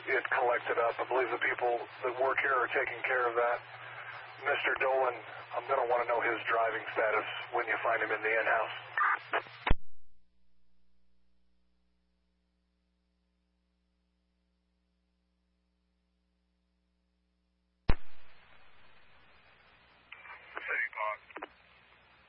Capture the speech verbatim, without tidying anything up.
it collected up. I believe the people that work here are taking care of that. Mister Dolan, I'm going to want to know his driving status when you find him in the in-house.